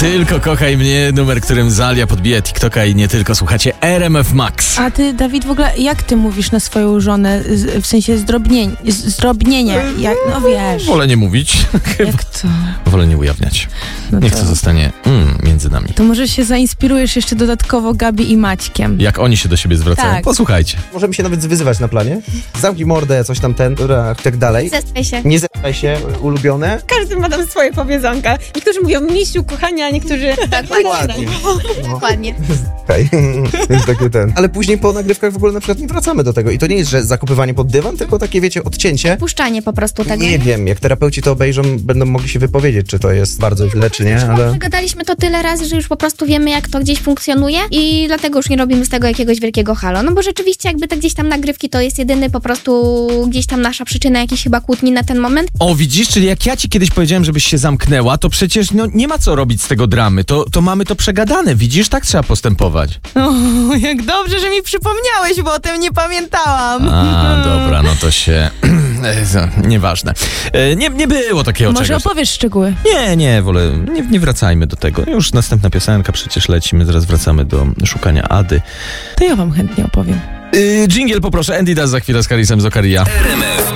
Tylko kochaj mnie, numer, którym Zalia podbija TikToka i nie tylko. Słuchacie RMF Max. A ty, Dawid, w ogóle jak ty mówisz na swoją żonę, w sensie zdrobnienie? Jak, no wiesz. Wolę nie mówić. Jak to? Wolę nie ujawniać. No Niech to- to zostanie między nami. To może się zainspirujesz jeszcze dodatkowo Gabi i Maćkiem. Jak oni się do siebie zwracają. Tak. Posłuchajcie. Możemy się nawet wyzywać na planie. Zamknij mordę, coś tam i tak dalej. Zestaj się. Nie zepchaj się, ulubione. Każdy ma tam swoje powiedzonka. Niektórzy mówią misiu, kochanie, a niektórzy... Ładnie. Dokładnie. Okej, więc takie ten. Ale później po nagrywkach w ogóle na przykład nie wracamy do tego. I to nie jest, że zakopywanie pod dywan, tylko takie, wiecie, odcięcie. Puszczanie po prostu tego. Nie wiem, jak terapeuci to obejrzą, będą mogli się wypowiedzieć, czy to jest bardzo źle, czy nie, ale... Przegadaliśmy to tyle razy, że już po prostu wiemy, jak to gdzieś funkcjonuje i dlatego już nie robimy z tego jakiegoś wielkiego halo. No bo rzeczywiście jakby te gdzieś tam nagrywki to jest jedyny po prostu gdzieś tam nasza przyczyna jakiejś chyba kłótni na ten moment. O, widzisz, czyli jak ja ci kiedyś powiedziałem, żebyś się zamknęła, to przecież nie ma co robić z tego dramy. To mamy to przegadane, widzisz? Tak trzeba postępować. O, jak dobrze, że mi przypomniałeś, bo o tym nie pamiętałam. A, dobra, no to się... Nieważne. Nie było takiego Może czegoś. opowiesz szczegóły. Nie, wolę, nie wracajmy do tego. Już następna piosenka, przecież lecimy, zaraz wracamy do szukania Ady. To ja wam chętnie opowiem. Dżingiel poproszę, Andy Das za chwilę z Karisem z Okaria.